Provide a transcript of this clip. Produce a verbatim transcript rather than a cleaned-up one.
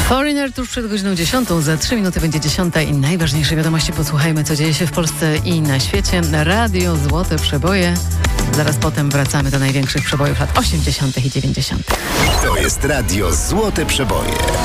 Foreigner tuż przed godziną dziesiątą, za trzy minuty będzie dziesiąta i najważniejsze wiadomości posłuchajmy, co dzieje się w Polsce i na świecie. Radio Złote Przeboje. Zaraz potem wracamy do największych przebojów lat osiemdziesiątych i dziewięćdziesiątych. To jest Radio Złote Przeboje.